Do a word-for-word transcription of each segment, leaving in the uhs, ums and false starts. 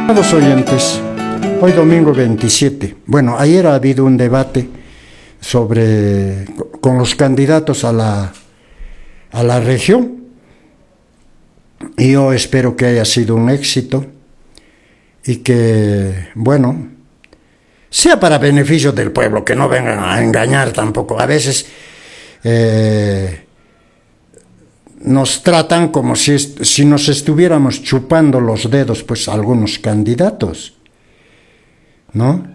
Estimados oyentes, hoy domingo veintisiete, bueno, ayer ha habido un debate sobre, con los candidatos a la, a la región, y yo espero que haya sido un éxito y que, bueno, sea para beneficio del pueblo, que no vengan a engañar tampoco. A veces eh, nos tratan como si, si nos estuviéramos chupando los dedos, pues algunos candidatos, ¿no?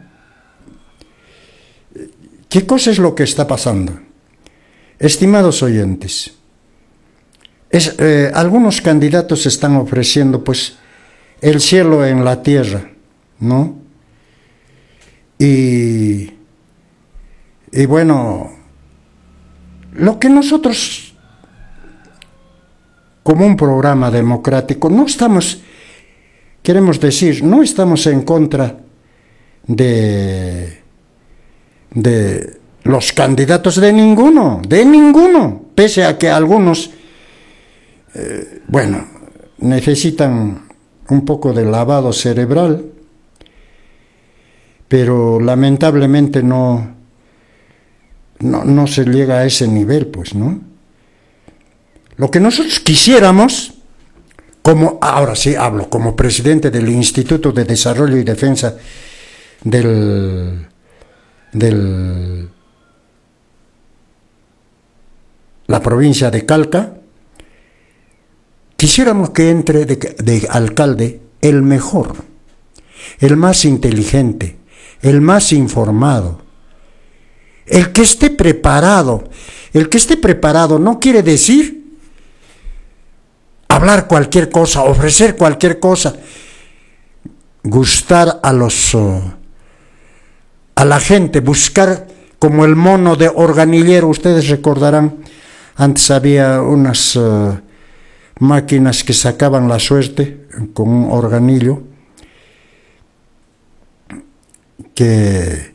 ¿Qué cosa es lo que está pasando? Estimados oyentes, es, eh, algunos candidatos están ofreciendo pues el cielo en la tierra, ¿no? Y, y bueno, lo que nosotros, como un programa democrático, no estamos, queremos decir, no estamos en contra de, de los candidatos de ninguno, de ninguno, pese a que algunos, eh, bueno, necesitan un poco de lavado cerebral, pero lamentablemente no, no, no se llega a ese nivel, pues, ¿no? Lo que nosotros quisiéramos, como, ahora sí hablo, como presidente del Instituto de Desarrollo y Defensa del, del la provincia de Calca, quisiéramos que entre de, de alcalde el mejor, el más inteligente, el más informado, el que esté preparado. El que esté preparado no quiere decir hablar cualquier cosa, ofrecer cualquier cosa, gustar a los uh, a la gente, buscar como el mono de organillero. Ustedes recordarán, antes había unas uh, máquinas que sacaban la suerte con un organillo, que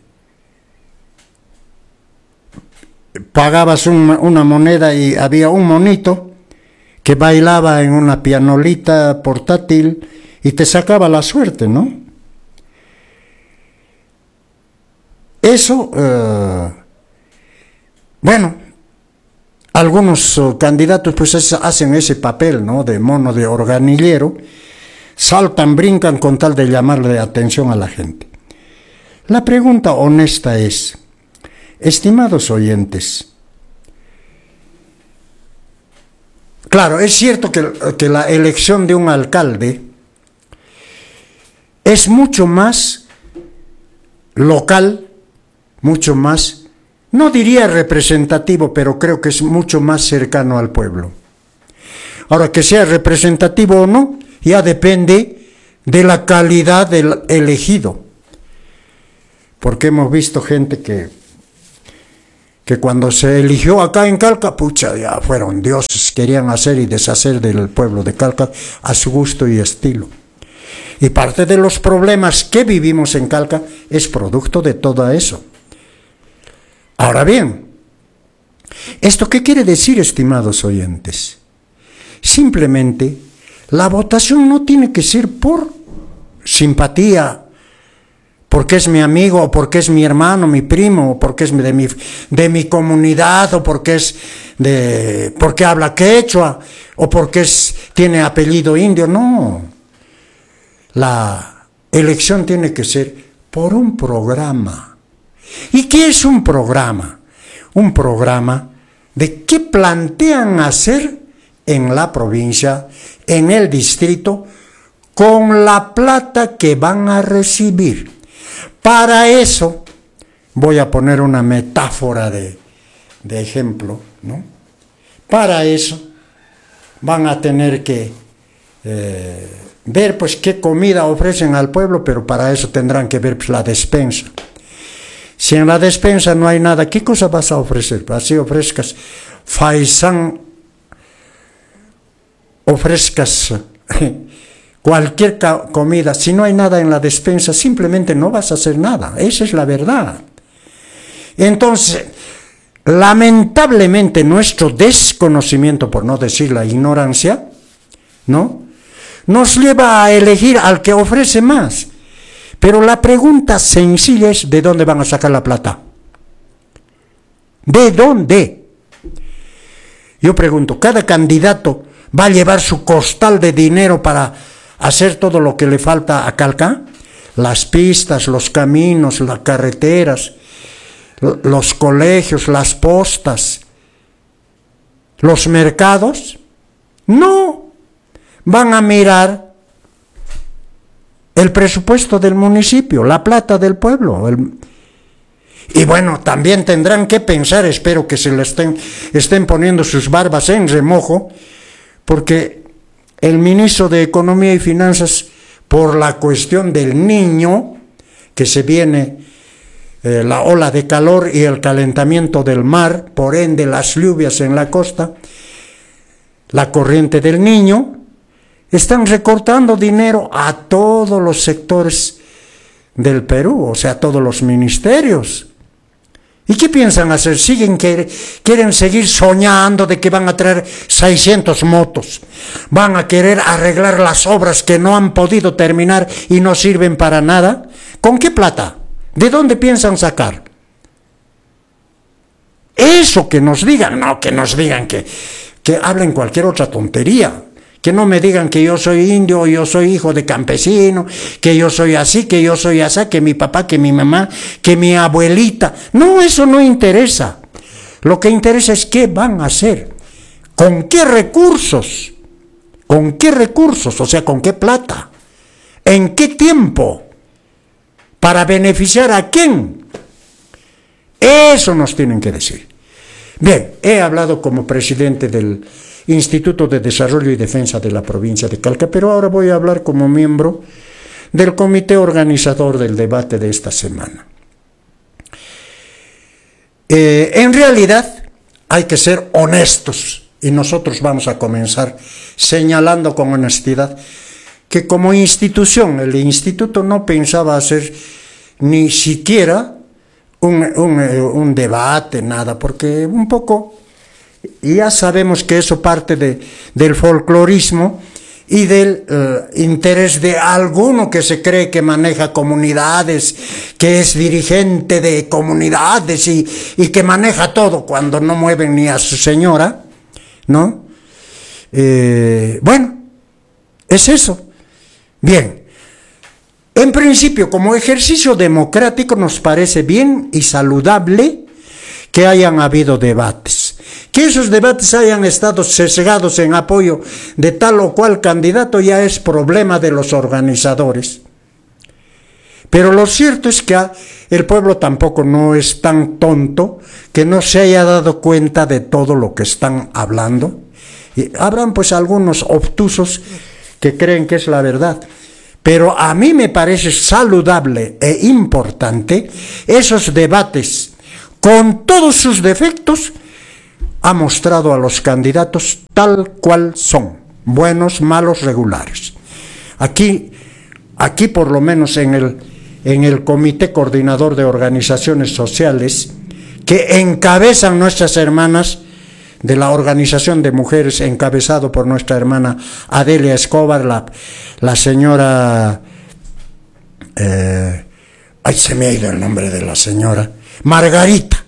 pagabas un, una moneda y había un monito que bailaba en una pianolita portátil y te sacaba la suerte, ¿no? Eso, eh, bueno, algunos uh, candidatos pues es, hacen ese papel, ¿no?, de mono de organillero, saltan, brincan con tal de llamarle atención a la gente. La pregunta honesta es, estimados oyentes, claro, es cierto que, que la elección de un alcalde es mucho más local, mucho más, no diría representativo, pero creo que es mucho más cercano al pueblo. Ahora, que sea representativo o no, ya depende de la calidad del elegido. Porque hemos visto gente que, que cuando se eligió acá en Calca, pucha, ya fueron dioses, querían hacer y deshacer del pueblo de Calca a su gusto y estilo. Y parte de los problemas que vivimos en Calca es producto de todo eso. Ahora bien, ¿esto qué quiere decir, estimados oyentes? Simplemente, la votación no tiene que ser por simpatía, porque es mi amigo, o porque es mi hermano, mi primo, o porque es de mi, de mi comunidad, o porque es de, porque habla quechua, o porque es, tiene apellido indio. No. La elección tiene que ser por un programa. ¿Y qué es un programa? Un programa de qué plantean hacer en la provincia, en el distrito, con la plata que van a recibir. Para eso, voy a poner una metáfora de, de ejemplo, ¿no? Para eso van a tener que eh, ver pues qué comida ofrecen al pueblo, pero para eso tendrán que ver pues, la despensa. Si en la despensa no hay nada, ¿qué cosa vas a ofrecer? Así ofrezcas faisán, ofrezcas cualquier comida, si no hay nada en la despensa, simplemente no vas a hacer nada. Esa es la verdad. Entonces, lamentablemente nuestro desconocimiento, por no decir la ignorancia, ¿no?, nos lleva a elegir al que ofrece más. Pero la pregunta sencilla es, ¿de dónde van a sacar la plata? ¿De dónde? Yo pregunto, ¿cada candidato va a llevar su costal de dinero para hacer todo lo que le falta a Calca? Las pistas, los caminos, las carreteras, los colegios, las postas, los mercados. No, van a mirar el presupuesto del municipio, la plata del pueblo. El... Y bueno, también tendrán que pensar, espero que se le estén, estén poniendo sus barbas en remojo, porque el ministro de Economía y Finanzas, por la cuestión del niño, que se viene eh, la ola de calor y el calentamiento del mar, por ende las lluvias en la costa, la corriente del niño, están recortando dinero a todos los sectores del Perú, o sea, a todos los ministerios. ¿Y qué piensan hacer? Siguen que quieren seguir soñando de que van a traer seiscientas motos, van a querer arreglar las obras que no han podido terminar y no sirven para nada. ¿Con qué plata? ¿De dónde piensan sacar? Eso que nos digan, no que nos digan que, que hablen cualquier otra tontería. Que no me digan que yo soy indio, yo soy hijo de campesino, que yo soy así, que yo soy así, que mi papá, que mi mamá, que mi abuelita. No, eso no interesa. Lo que interesa es qué van a hacer, con qué recursos, con qué recursos, o sea, con qué plata, en qué tiempo, para beneficiar a quién. Eso nos tienen que decir. Bien, he hablado como presidente del Instituto de Desarrollo y Defensa de la provincia de Calca, pero ahora voy a hablar como miembro del comité organizador del debate de esta semana. Eh, en realidad hay que ser honestos y nosotros vamos a comenzar señalando con honestidad que como institución, el instituto no pensaba hacer ni siquiera un, un, un debate, nada, porque un poco... Y ya sabemos que eso parte de, del folclorismo y del uh, interés de alguno que se cree que maneja comunidades, que es dirigente de comunidades y, y que maneja todo cuando no mueven ni a su señora, ¿no? Eh, bueno, es eso. Bien, en principio, como ejercicio democrático nos parece bien y saludable que hayan habido debates. Que esos debates hayan estado sesgados en apoyo de tal o cual candidato ya es problema de los organizadores. Pero lo cierto es que el pueblo tampoco no es tan tonto que no se haya dado cuenta de todo lo que están hablando. Y habrán pues algunos obtusos que creen que es la verdad. Pero a mí me parece saludable e importante esos debates con todos sus defectos. Ha mostrado a los candidatos tal cual son, buenos, malos, regulares. Aquí, aquí por lo menos en el, en el Comité Coordinador de Organizaciones Sociales, que encabezan nuestras hermanas de la Organización de Mujeres, encabezado por nuestra hermana Adelia Escobar, la, la señora, eh, ay, se me ha ido el nombre de la señora, Margarita.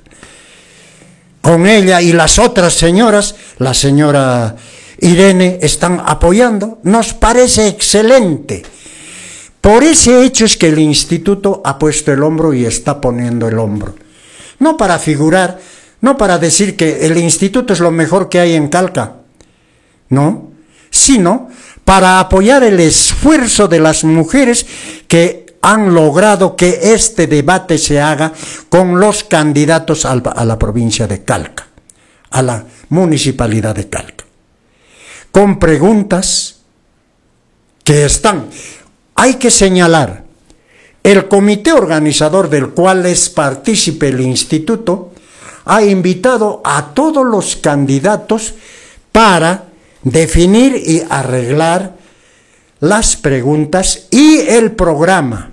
Con ella y las otras señoras, la señora Irene, están apoyando. Nos parece excelente. Por ese hecho es que el instituto ha puesto el hombro y está poniendo el hombro. No para figurar, no para decir que el instituto es lo mejor que hay en Calca, no, sino para apoyar el esfuerzo de las mujeres que han logrado que este debate se haga con los candidatos a la provincia de Calca, a la municipalidad de Calca, con preguntas que están. Hay que señalar, el comité organizador del cual es partícipe el instituto ha invitado a todos los candidatos para definir y arreglar las preguntas y el programa,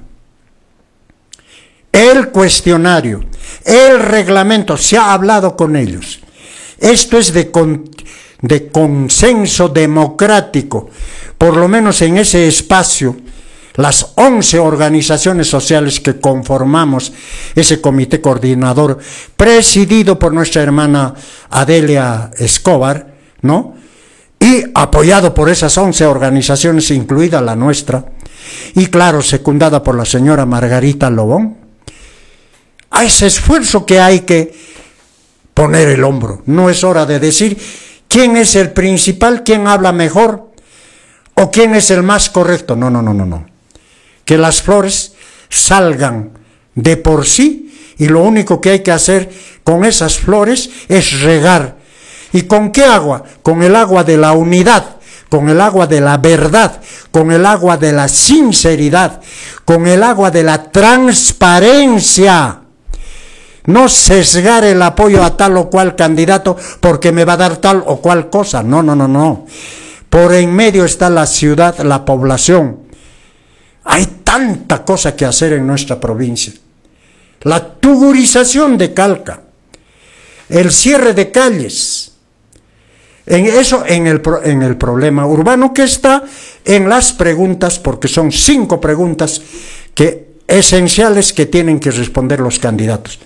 el cuestionario, el reglamento. Se ha hablado con ellos. Esto es de, con, de consenso democrático, por lo menos en ese espacio, las once organizaciones sociales que conformamos ese comité coordinador, presidido por nuestra hermana Adelia Escobar, ¿no? Y apoyado por esas once organizaciones, incluida la nuestra, y claro, secundada por la señora Margarita Lobón, a ese esfuerzo que hay que poner el hombro. No es hora de decir quién es el principal, quién habla mejor, o quién es el más correcto. No, no, no, no, no. Que las flores salgan de por sí, y lo único que hay que hacer con esas flores es regar. ¿Y con qué agua? Con el agua de la unidad, con el agua de la verdad, con el agua de la sinceridad, con el agua de la transparencia. No sesgar el apoyo a tal o cual candidato porque me va a dar tal o cual cosa. No, no, no, no. Por en medio está la ciudad, la población. Hay tanta cosa que hacer en nuestra provincia. La tugurización de Calca, el cierre de calles, en eso en el, en el problema urbano que está en las preguntas, porque son cinco preguntas que, esenciales que tienen que responder los candidatos.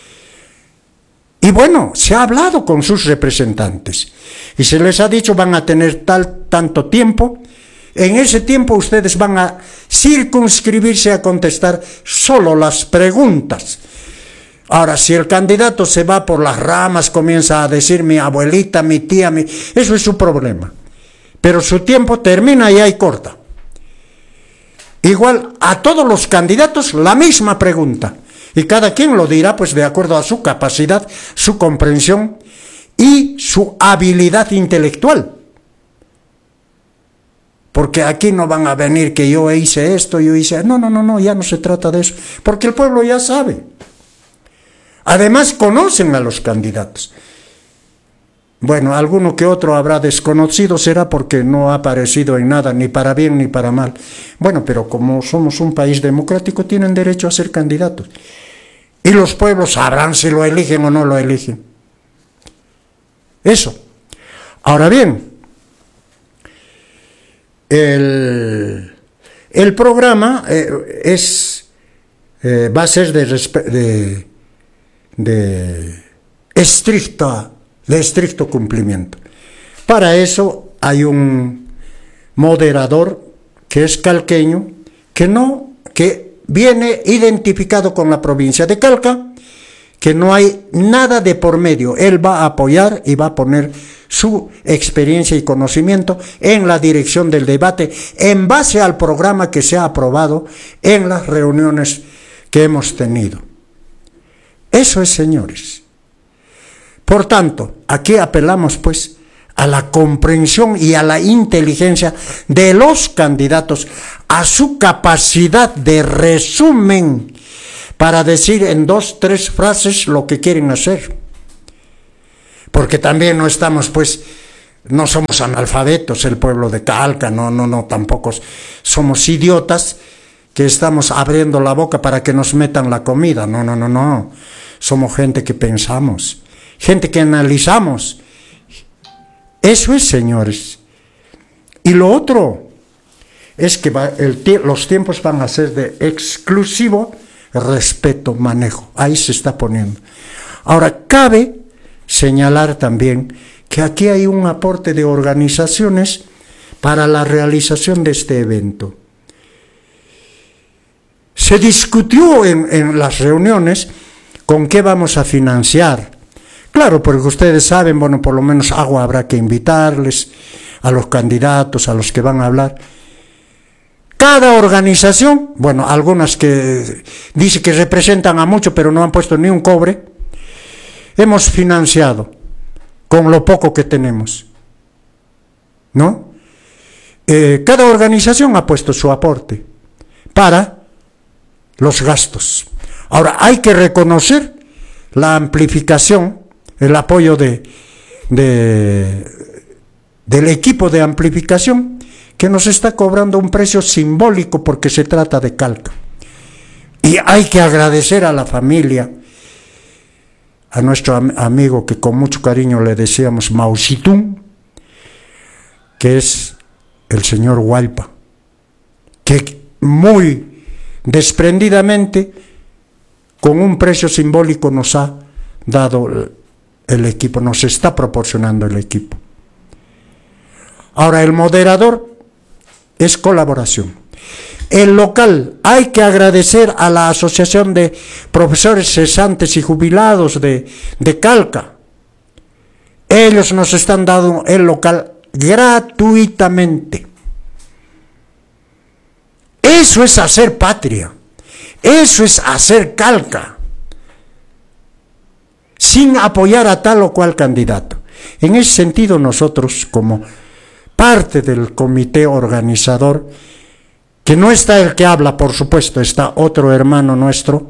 Y bueno, se ha hablado con sus representantes y se les ha dicho van a tener tal, tanto tiempo. En ese tiempo ustedes van a circunscribirse a contestar solo las preguntas. Ahora, si el candidato se va por las ramas, comienza a decir mi abuelita, mi tía, mi... eso es su problema. Pero su tiempo termina y ahí corta. Igual a todos los candidatos la misma pregunta. Y cada quien lo dirá pues de acuerdo a su capacidad, su comprensión y su habilidad intelectual. Porque aquí no van a venir que yo hice esto, yo hice... No, no, no, no, ya no se trata de eso. Porque el pueblo ya sabe. Además conocen a los candidatos. Bueno, alguno que otro habrá desconocido, será porque no ha aparecido en nada, ni para bien ni para mal. Bueno, pero como somos un país democrático, tienen derecho a ser candidatos. Y los pueblos sabrán si lo eligen o no lo eligen. Eso. Ahora bien, el, el programa eh, es, eh, va a ser de, de, de, estricta, de estricto cumplimiento. Para eso hay un moderador que es calqueño, que no, que viene identificado con la provincia de Calca, que no hay nada de por medio. Él va a apoyar y va a poner su experiencia y conocimiento en la dirección del debate en base al programa que se ha aprobado en las reuniones que hemos tenido. Eso es, señores. Por tanto, aquí apelamos pues a la comprensión y a la inteligencia de los candidatos, a su capacidad de resumen para decir en dos, tres frases lo que quieren hacer. Porque también no estamos, pues, no somos analfabetos el pueblo de Calca, no, no, no, tampoco somos idiotas que estamos abriendo la boca para que nos metan la comida. No, no, no, no. Somos gente que pensamos, gente que analizamos. Eso es, señores. Y lo otro es que va, el, los tiempos van a ser de exclusivo respeto, manejo. Ahí se está poniendo. Ahora, cabe señalar también que aquí hay un aporte de organizaciones para la realización de este evento. Se discutió en, en las reuniones con qué vamos a financiar. Claro, porque ustedes saben, bueno, por lo menos agua habrá que invitarles a los candidatos, a los que van a hablar. Cada organización, bueno, algunas que dice que representan a mucho, pero no han puesto ni un cobre, hemos financiado con lo poco que tenemos, ¿no? Eh, cada organización ha puesto su aporte para los gastos. Ahora, hay que reconocer la amplificación, el apoyo de, de, del equipo de amplificación, que nos está cobrando un precio simbólico porque se trata de Calca. Y hay que agradecer a la familia, a nuestro am amigo que con mucho cariño le decíamos Mao Zedong, que es el señor Hualpa, que muy desprendidamente, con un precio simbólico, nos ha dado el equipo, nos está proporcionando el equipo. Ahora, el moderador es colaboración. El local, hay que agradecer a la Asociación de Profesores Cesantes y Jubilados de, de Calca. Ellos nos están dando el local gratuitamente. Eso es hacer patria. Eso es hacer Calca. Sin apoyar a tal o cual candidato. En ese sentido, nosotros, como parte del comité organizador, que no está el que habla, por supuesto, está otro hermano nuestro,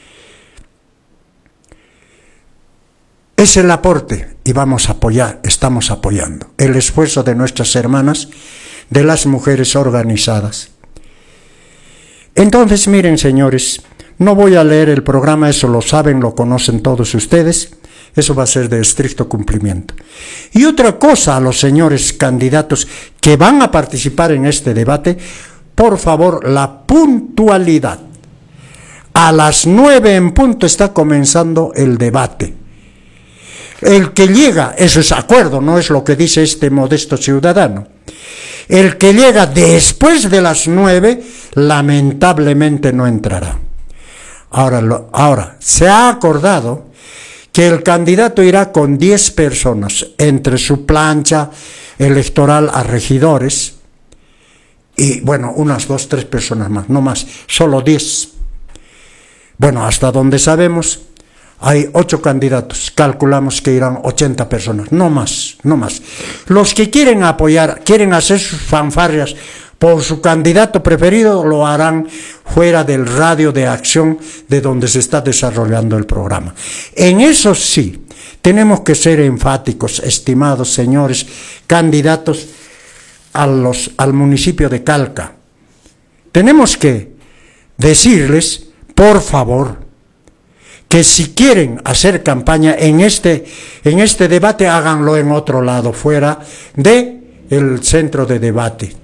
es el aporte, y vamos a apoyar, estamos apoyando el esfuerzo de nuestras hermanas, de las mujeres organizadas. Entonces, miren, señores, no voy a leer el programa, eso lo saben, lo conocen todos ustedes, eso va a ser de estricto cumplimiento. Y otra cosa a los señores candidatos que van a participar en este debate: por favor, la puntualidad. A las nueve en punto está comenzando el debate. El que llega, eso es acuerdo, no es lo que dice este modesto ciudadano. El que llega después de las nueve, lamentablemente no entrará. Ahora, lo, ahora, se ha acordado que el candidato irá con diez personas, entre su plancha electoral a regidores, y bueno, unas dos, tres personas más, no más, solo diez. Bueno, hasta donde sabemos, hay ocho candidatos, calculamos que irán ochenta personas, no más, no más. Los que quieren apoyar, quieren hacer sus fanfarrias por su candidato preferido, lo harán fuera del radio de acción de donde se está desarrollando el programa. En eso sí, tenemos que ser enfáticos, estimados señores candidatos a los, al municipio de Calca. Tenemos que decirles, por favor, que si quieren hacer campaña en este, en este debate, háganlo en otro lado, fuera del centro de debate.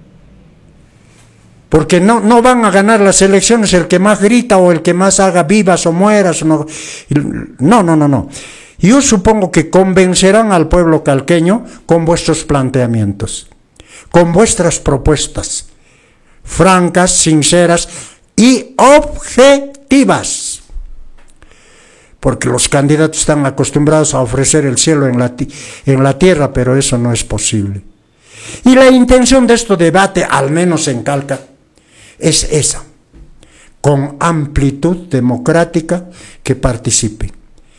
Porque no, no van a ganar las elecciones el que más grita o el que más haga vivas o mueras. No, no, no, no. no. Yo supongo que convencerán al pueblo calqueño con vuestros planteamientos, con vuestras propuestas, francas, sinceras y objetivas. Porque los candidatos están acostumbrados a ofrecer el cielo en la, en la tierra, pero eso no es posible. Y la intención de este debate, al menos en Calca, es esa, con amplitud democrática, que participe.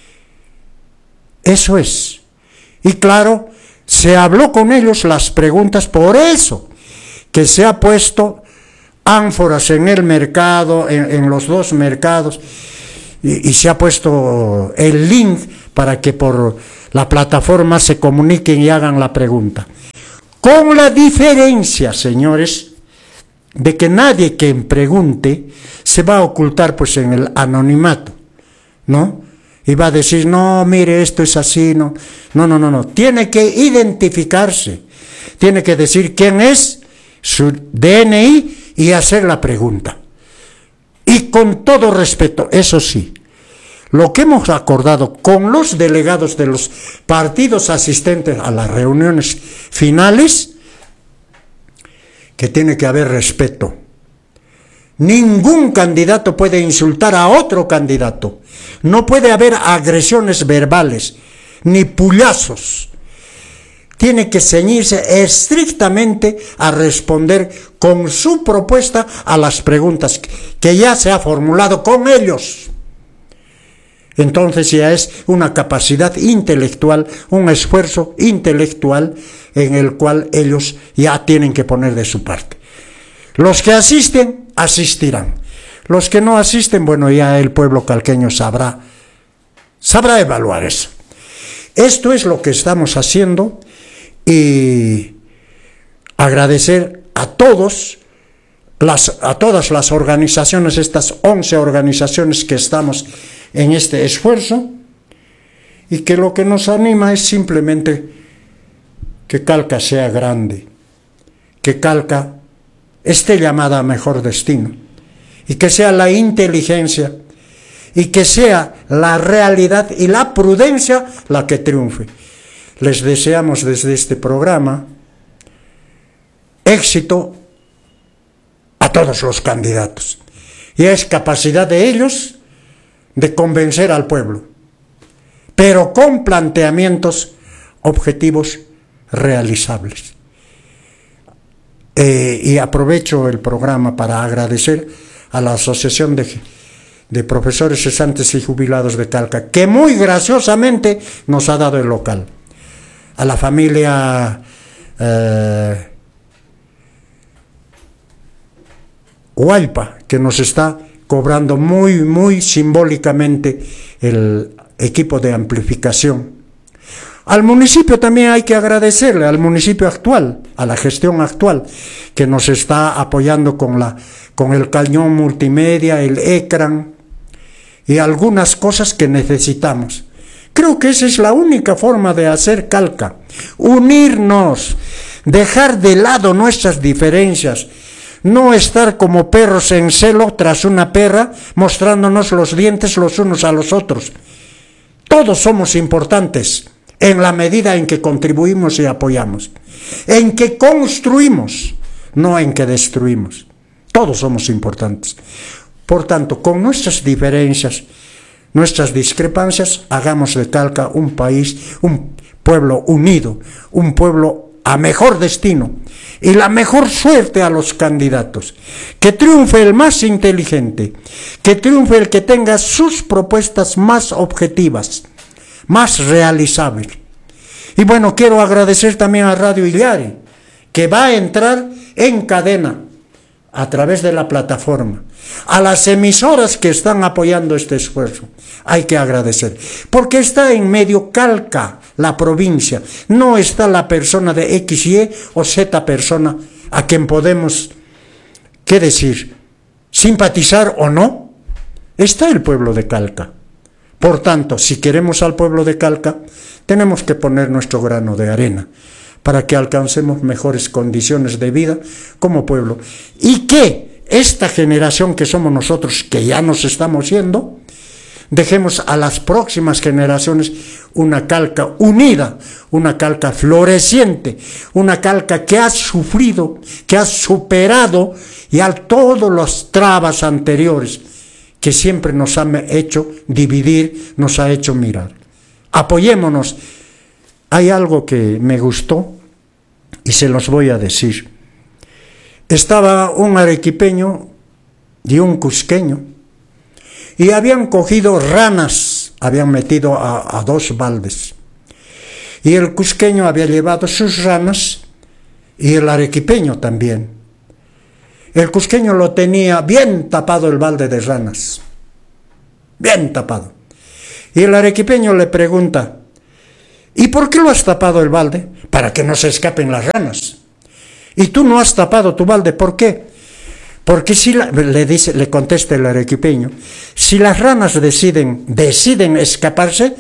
Eso es. Y claro, se habló con ellos las preguntas, por eso que se ha puesto ánforas en el mercado, en, en los dos mercados, y, y se ha puesto el link para que por la plataforma se comuniquen y hagan la pregunta. Con la diferencia, señores, de que nadie que pregunte se va a ocultar pues en el anonimato, ¿no? Y va a decir, no, mire, esto es así, no, no, no, no, no. Tiene que identificarse, tiene que decir quién es, su D N I y hacer la pregunta. Y con todo respeto, eso sí, lo que hemos acordado con los delegados de los partidos asistentes a las reuniones finales, que tiene que haber respeto. Ningún candidato puede insultar a otro candidato. No puede haber agresiones verbales, ni puñazos. Tiene que ceñirse estrictamente a responder con su propuesta a las preguntas que ya se ha formulado con ellos. Entonces ya es una capacidad intelectual, un esfuerzo intelectual en el cual ellos ya tienen que poner de su parte. Los que asisten, asistirán. Los que no asisten, bueno, ya el pueblo calqueño sabrá, sabrá evaluar eso. Esto es lo que estamos haciendo y agradecer a todos, las, a todas las organizaciones, estas once organizaciones que estamos en este esfuerzo, y que lo que nos anima es simplemente que Calca sea grande, que Calca esté llamada a mejor destino, y que sea la inteligencia y que sea la realidad y la prudencia la que triunfe. Les deseamos desde este programa éxito a todos los candidatos, y es capacidad de ellos de convencer al pueblo, pero con planteamientos objetivos realizables. Eh, y aprovecho el programa para agradecer a la Asociación de, de Profesores Cesantes y Jubilados de Calca, que muy graciosamente nos ha dado el local. A la familia eh, Hualpa, que nos está cobrando muy, muy simbólicamente el equipo de amplificación. Al municipio también hay que agradecerle, al municipio actual, a la gestión actual, que nos está apoyando con, la, con el cañón multimedia, el ecran y algunas cosas que necesitamos. Creo que esa es la única forma de hacer Calca, unirnos, dejar de lado nuestras diferencias, no estar como perros en celo tras una perra, mostrándonos los dientes los unos a los otros. Todos somos importantes en la medida en que contribuimos y apoyamos, en que construimos, no en que destruimos. Todos somos importantes. Por tanto, con nuestras diferencias, nuestras discrepancias, hagamos de Calca un país, un pueblo unido, un pueblo a mejor destino y la mejor suerte a los candidatos. Que triunfe el más inteligente, que triunfe el que tenga sus propuestas más objetivas, más realizables. Y bueno, quiero agradecer también a Radio Illari, que va a entrar en cadena a través de la plataforma, a las emisoras que están apoyando este esfuerzo. Hay que agradecer, porque está en medio Calca, la provincia, no está la persona de X, Y o Z persona a quien podemos, ¿qué decir?, simpatizar o no. Está el pueblo de Calca. Por tanto, si queremos al pueblo de Calca, tenemos que poner nuestro grano de arena para que alcancemos mejores condiciones de vida como pueblo, y que esta generación que somos nosotros, que ya nos estamos yendo, dejemos a las próximas generaciones una Calca unida, una Calca floreciente, una Calca que ha sufrido, que ha superado ya todas las trabas anteriores que siempre nos han hecho dividir, nos ha hecho mirar. Apoyémonos. Hay algo que me gustó y se los voy a decir. Estaba un arequipeño y un cusqueño y habían cogido ranas, habían metido a, a dos baldes. Y el cusqueño había llevado sus ranas y el arequipeño también. El cusqueño lo tenía bien tapado el balde de ranas, bien tapado. Y el arequipeño le pregunta: ¿y por qué lo has tapado el balde? Para que no se escapen las ranas. ¿Y tú no has tapado tu balde? ¿Por qué? Porque si la, le dice, le contesta el arequipeño, si las ranas deciden, deciden escaparse,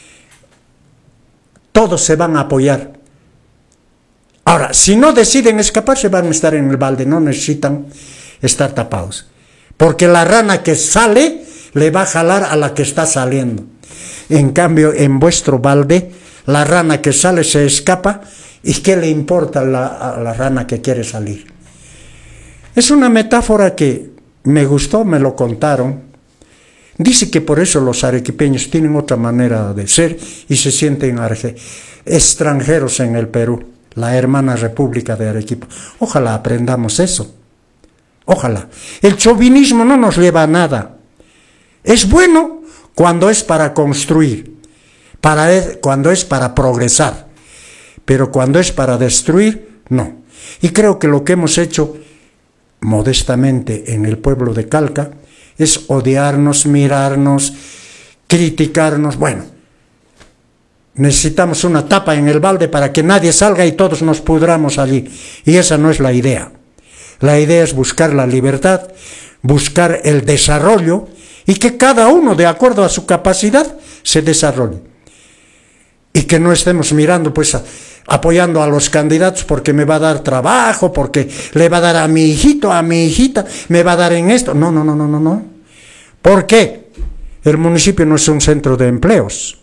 todos se van a apoyar. Ahora, si no deciden escaparse, van a estar en el balde, no necesitan estar tapados. Porque la rana que sale le va a jalar a la que está saliendo. En cambio, en vuestro balde, la rana que sale se escapa, ¿y qué le importa a la, a la rana que quiere salir? Es una metáfora que me gustó, me lo contaron. Dice que por eso los arequipeños tienen otra manera de ser y se sienten extranjeros en el Perú, la hermana República de Arequipa. Ojalá aprendamos eso. Ojalá. El chauvinismo no nos lleva a nada. Es bueno cuando es para construir, para, cuando es para progresar, pero cuando es para destruir, no. Y creo que lo que hemos hecho modestamente en el pueblo de Calca es odiarnos, mirarnos, criticarnos. Bueno, necesitamos una tapa en el balde para que nadie salga y todos nos pudramos allí. Y esa no es la idea. La idea es buscar la libertad, buscar el desarrollo y que cada uno, de acuerdo a su capacidad, se desarrolle. Y que no estemos mirando pues a, apoyando a los candidatos porque me va a dar trabajo, porque le va a dar a mi hijito, a mi hijita, me va a dar en esto. No, no, no, no, no, no. ¿Por qué? El municipio no es un centro de empleos.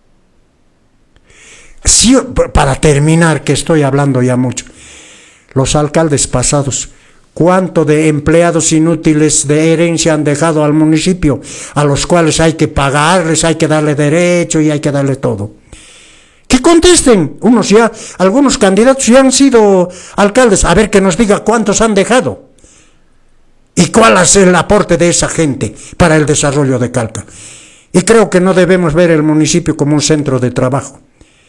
Sí, para terminar, que estoy hablando ya mucho, los alcaldes pasados, ¿cuánto de empleados inútiles de herencia han dejado al municipio, a los cuales hay que pagarles, hay que darle derecho y hay que darle todo? Que contesten, unos ya, algunos candidatos ya han sido alcaldes, a ver que nos diga cuántos han dejado y cuál es el aporte de esa gente para el desarrollo de Calca. Y creo que no debemos ver el municipio como un centro de trabajo,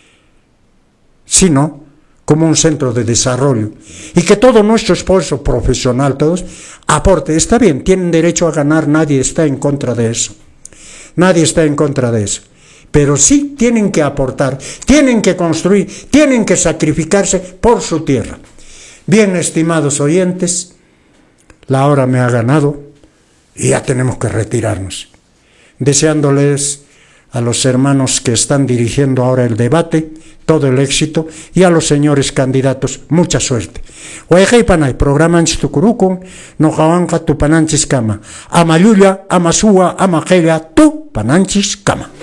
sino como un centro de desarrollo, y que todo nuestro esfuerzo profesional, todos, aporte. Está bien, tienen derecho a ganar, nadie está en contra de eso, nadie está en contra de eso, pero sí tienen que aportar, tienen que construir, tienen que sacrificarse por su tierra. Bien, estimados oyentes, la hora me ha ganado y ya tenemos que retirarnos, deseándoles a los hermanos que están dirigiendo ahora el debate todo el éxito y a los señores candidatos mucha suerte. Oejei panay programa tukurukun no jawanka tu pananchis kama. Amayuya, amasua, amajelia tu pananchis kama.